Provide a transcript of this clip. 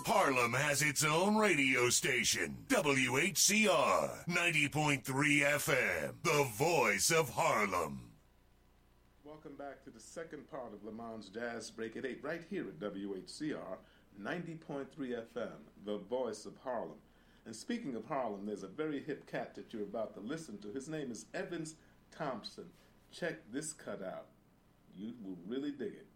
Harlem has its own radio station, WHCR 90.3 FM, the voice of Harlem. Welcome back to the second part of Le Mans Jazz Break at 8, right here at WHCR 90.3 FM, the voice of Harlem. And speaking of Harlem, there's a very hip cat that you're about to listen to. His name is Evans Thompson. Check this cut out. You will really dig it.